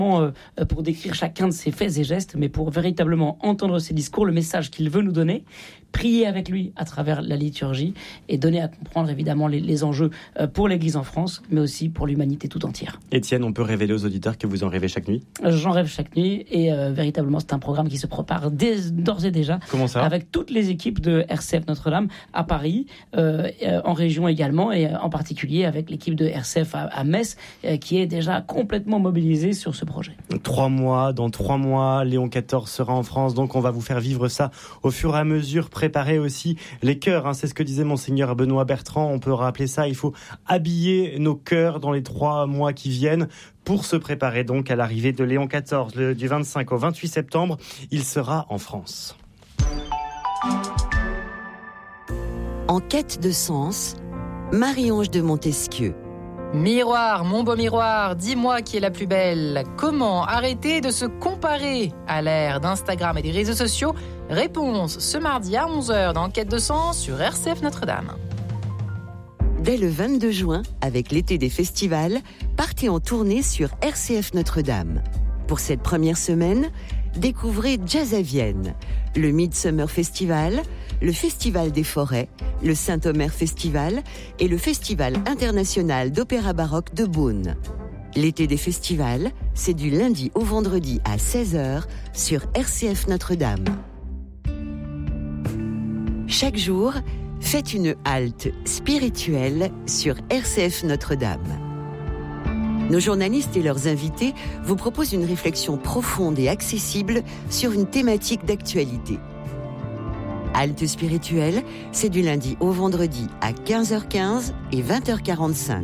pour décrire chacun de ses faits et gestes, mais pour véritablement entendre ses discours, le message qu'il veut nous donner, prier avec lui à travers la liturgie et donner à comprendre évidemment les enjeux pour l'Église en France, mais aussi pour l'humanité tout entière. Étienne, on peut révéler aux auditeurs que vous en rêvez chaque nuit ? J'en rêve chaque nuit et véritablement c'est un programme qui se prépare d'ores et déjà. Comment ça ? Avec toutes les équipes de RCF Notre-Dame à Paris, en région également, et en particulier avec l'équipe de RCF à Metz, qui est déjà complètement mobilisée sur ce projet. Dans 3 mois, Léon XIV sera en France, donc on va vous faire vivre ça au fur et à mesure, préparer aussi les cœurs, c'est ce que disait Monseigneur Benoît Bertrand, on peut rappeler ça, il faut habiller nos cœurs dans les 3 mois qui viennent, pour se préparer donc à l'arrivée de Léon XIV, du 25 au 28 septembre, il sera en France. En quête de sens, Marie-Ange de Montesquieu. Miroir, mon beau miroir, dis-moi qui est la plus belle. Comment arrêter de se comparer à l'ère d'Instagram et des réseaux sociaux ? Réponse ce mardi à 11h dans Quête de sens sur RCF Notre-Dame. Dès le 22 juin, avec l'été des festivals, partez en tournée sur RCF Notre-Dame. Pour cette première semaine, découvrez Jazz à Vienne, le Midsummer Festival, le Festival des Forêts, le Saint-Omer Festival et le Festival international d'opéra baroque de Beaune. L'été des festivals, c'est du lundi au vendredi à 16h sur RCF Notre-Dame. Chaque jour, faites une halte spirituelle sur RCF Notre-Dame. Nos journalistes et leurs invités vous proposent une réflexion profonde et accessible sur une thématique d'actualité. Halte spirituelle, c'est du lundi au vendredi à 15h15 et 20h45.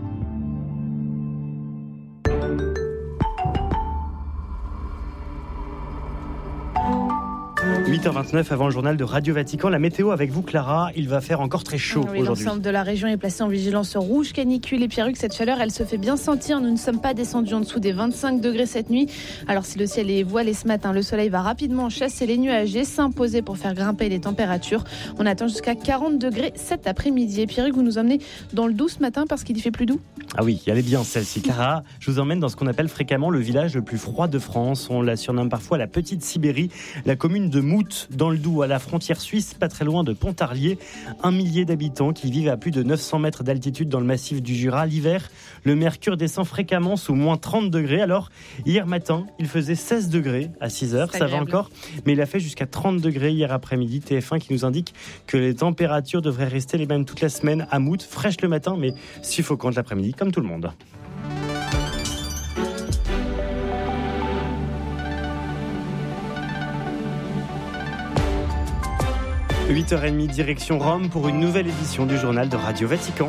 8h29 avant le journal de Radio Vatican. La météo avec vous, Clara. Il va faire encore très chaud aujourd'hui. L'ensemble de la région est placé en vigilance rouge, canicule et Pierruc. Cette chaleur, elle se fait bien sentir. Nous ne sommes pas descendus en dessous des 25 degrés cette nuit. Alors si le ciel est voilé ce matin, le soleil va rapidement chasser les nuages et s'imposer pour faire grimper les températures. On attend jusqu'à 40 degrés cet après-midi. Et Pierruc, vous nous emmenez dans le doux ce matin parce qu'il y fait plus doux. Ah oui, elle est bien celle-ci. Clara, je vous emmène dans ce qu'on appelle fréquemment le village le plus froid de France. On la surnomme parfois la Petite Sibérie, la commune de Mout, dans le Doubs, à la frontière suisse, pas très loin de Pontarlier. 1 millier d'habitants qui vivent à plus de 900 mètres d'altitude dans le massif du Jura. L'hiver, le mercure descend fréquemment sous moins 30 degrés. Alors, hier matin, il faisait 16 degrés à 6h, ça va encore. Mais il a fait jusqu'à 30 degrés hier après-midi. TF1 qui nous indique que les températures devraient rester les mêmes toute la semaine à Mout. Fraîche le matin, mais suffocante l'après-midi, comme tout le monde. 8h30, direction Rome pour une nouvelle édition du journal de Radio Vatican.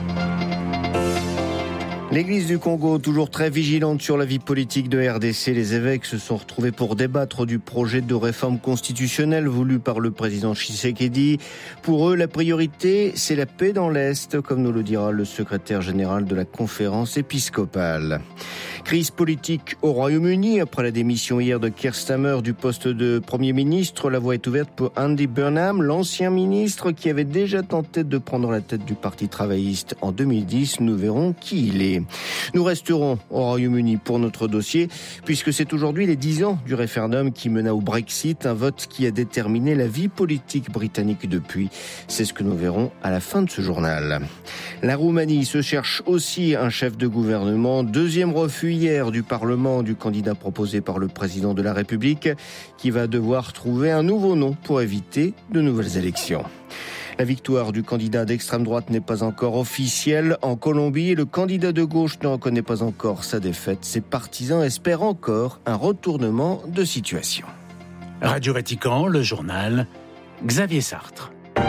L'Église du Congo, toujours très vigilante sur la vie politique de RDC. Les évêques se sont retrouvés pour débattre du projet de réforme constitutionnelle voulu par le président Tshisekedi. Pour eux, la priorité, c'est la paix dans l'Est, comme nous le dira le secrétaire général de la conférence épiscopale. Crise politique au Royaume-Uni. Après la démission hier de Keir Starmer du poste de Premier ministre, la voie est ouverte pour Andy Burnham, l'ancien ministre qui avait déjà tenté de prendre la tête du Parti travailliste en 2010. Nous verrons qui il est. Nous resterons au Royaume-Uni pour notre dossier, puisque c'est aujourd'hui les 10 ans du référendum qui mena au Brexit, un vote qui a déterminé la vie politique britannique depuis. C'est ce que nous verrons à la fin de ce journal. La Roumanie se cherche aussi un chef de gouvernement. Deuxième refus hier du Parlement du candidat proposé par le président de la République, qui va devoir trouver un nouveau nom pour éviter de nouvelles élections. La victoire du candidat d'extrême droite n'est pas encore officielle. En Colombie, le candidat de gauche ne reconnaît pas encore sa défaite. Ses partisans espèrent encore un retournement de situation. Radio Vatican, le journal, Xavier Sartre.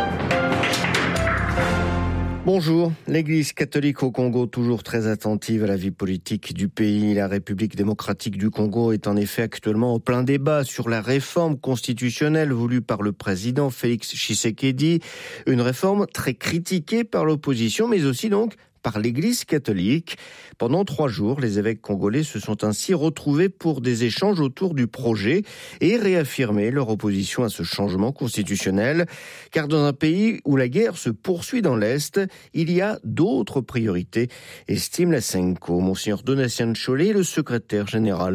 Bonjour. L'Église catholique au Congo, toujours très attentive à la vie politique du pays. La République démocratique du Congo est en effet actuellement en plein débat sur la réforme constitutionnelle voulue par le président Félix Tshisekedi. Une réforme très critiquée par l'opposition, mais aussi donc par l'Église catholique. Pendant 3 jours, les évêques congolais se sont ainsi retrouvés pour des échanges autour du projet et réaffirmer leur opposition à ce changement constitutionnel. Car dans un pays où la guerre se poursuit dans l'Est, il y a d'autres priorités, estime la Senko. Monseigneur Donatien Cholet, le secrétaire général